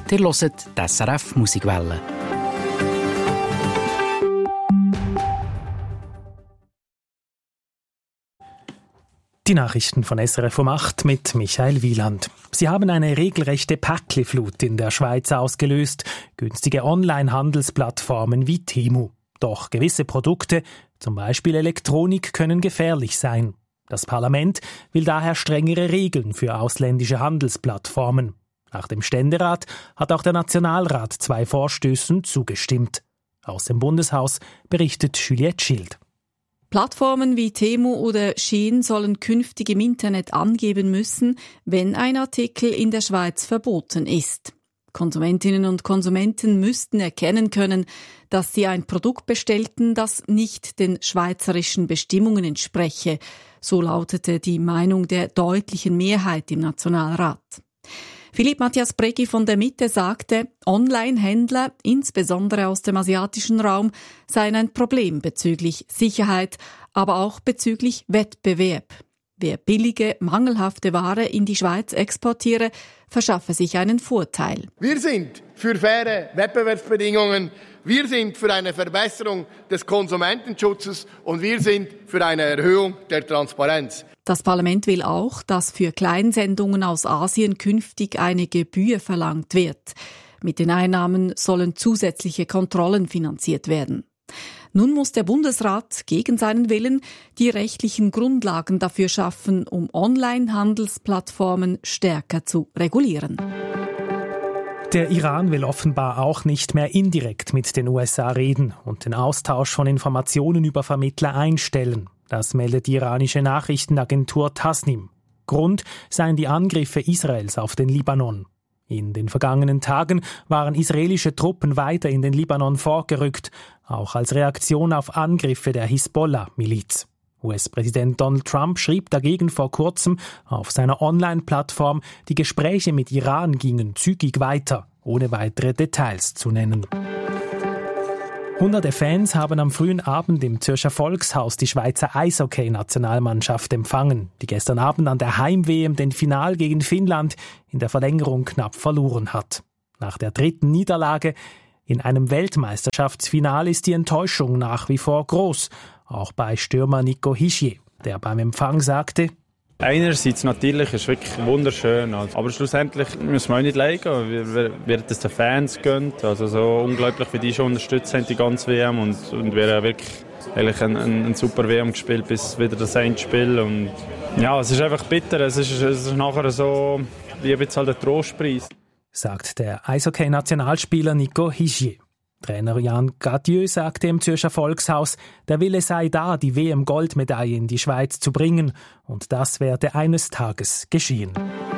Ihr hört die SRF Musikwelle. Die Nachrichten von SRF um 8 mit Michael Wieland. Sie haben eine regelrechte Päckli-Flut in der Schweiz ausgelöst. Günstige Online-Handelsplattformen wie Temu. Doch gewisse Produkte, zum Beispiel Elektronik, können gefährlich sein. Das Parlament will daher strengere Regeln für ausländische Handelsplattformen. Nach dem Ständerat hat auch der Nationalrat 2 Vorstößen zugestimmt. Aus dem Bundeshaus berichtet Juliette Schild. Plattformen wie Temu oder Shein sollen künftig im Internet angeben müssen, wenn ein Artikel in der Schweiz verboten ist. Konsumentinnen und Konsumenten müssten erkennen können, dass sie ein Produkt bestellten, das nicht den schweizerischen Bestimmungen entspreche. So lautete die Meinung der deutlichen Mehrheit im Nationalrat. Philipp Matthias Breggi von der Mitte sagte, Online-Händler, insbesondere aus dem asiatischen Raum, seien ein Problem bezüglich Sicherheit, aber auch bezüglich Wettbewerb. Wer billige, mangelhafte Ware in die Schweiz exportiere, verschaffe sich einen Vorteil. Wir sind für faire Wettbewerbsbedingungen, wir sind für eine Verbesserung des Konsumentenschutzes und wir sind für eine Erhöhung der Transparenz. Das Parlament will auch, dass für Kleinsendungen aus Asien künftig eine Gebühr verlangt wird. Mit den Einnahmen sollen zusätzliche Kontrollen finanziert werden. Nun muss der Bundesrat gegen seinen Willen die rechtlichen Grundlagen dafür schaffen, um Online-Handelsplattformen stärker zu regulieren. Der Iran will offenbar auch nicht mehr indirekt mit den USA reden und den Austausch von Informationen über Vermittler einstellen. Das meldet die iranische Nachrichtenagentur Tasnim. Grund seien die Angriffe Israels auf den Libanon. In den vergangenen Tagen waren israelische Truppen weiter in den Libanon vorgerückt, auch als Reaktion auf Angriffe der Hisbollah-Miliz. US-Präsident Donald Trump schrieb dagegen vor kurzem auf seiner Online-Plattform, die Gespräche mit Iran gingen zügig weiter, ohne weitere Details zu nennen. Hunderte Fans haben am frühen Abend im Zürcher Volkshaus die Schweizer Eishockey-Nationalmannschaft empfangen, die gestern Abend an der Heim-WM den Final gegen Finnland in der Verlängerung knapp verloren hat. Nach der 3. Niederlage in einem Weltmeisterschaftsfinale ist die Enttäuschung nach wie vor groß, auch bei Stürmer Nico Hischier, der beim Empfang sagte: Einerseits natürlich, ist wirklich wunderschön, aber schlussendlich müssen wir auch nicht leiden, wird es den Fans gönnt, also so unglaublich wie die schon unterstützt haben, die ganze WM und wir haben wirklich eigentlich ein super WM gespielt bis wieder das Endspiel und ja, es ist einfach bitter, es ist nachher so wie jetzt halt ein Trostpreis. Sagt der Eishockey-Nationalspieler Nico Hischier. Trainer Jan Gadieu sagte im Zürcher Volkshaus, der Wille sei da, die WM-Goldmedaille in die Schweiz zu bringen, und das werde eines Tages geschehen.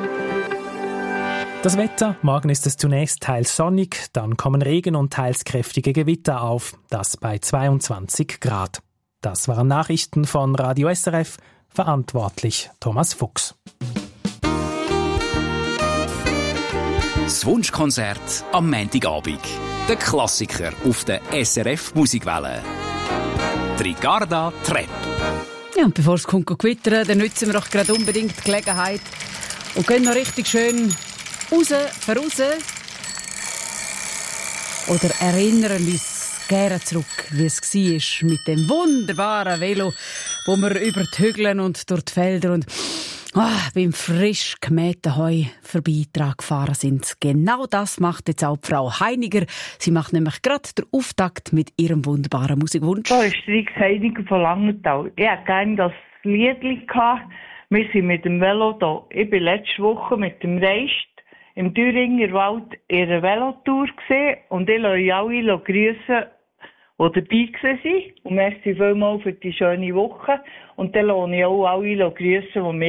Das Wetter: Morgen ist es zunächst teils sonnig, dann kommen Regen und teils kräftige Gewitter auf, das bei 22 Grad. Das waren Nachrichten von Radio SRF, verantwortlich Thomas Fuchs. Das Wunschkonzert am Montagabend. Der Klassiker auf der SRF Musikwelle. Ricarda Trepp. Ja, und bevor es kommt gewittern, dann nutzen wir doch gerade unbedingt die Gelegenheit und gehen noch richtig schön raus. Oder erinnern uns gerne zurück, wie es war mit dem wunderbaren Velo, wo wir über die Hügel und durch die Felder und beim frisch gemähten Heu vorbei gefahren sind. Genau das macht jetzt auch Frau Heiniger. Sie macht nämlich gerade den Auftakt mit ihrem wunderbaren Musikwunsch. Da ist die Heiniger von Langenthal. Ich hätte gerne das Liedli gehabt. Wir sind mit dem Velo da. Ich war letzte Woche mit dem Reist im Thüringer Wald in einer Velotour gesehen und ich lasse alle grüssen, die dabei waren. Und merci vielmals für die schöne Woche. Und dann lasse ich auch alle grüssen, die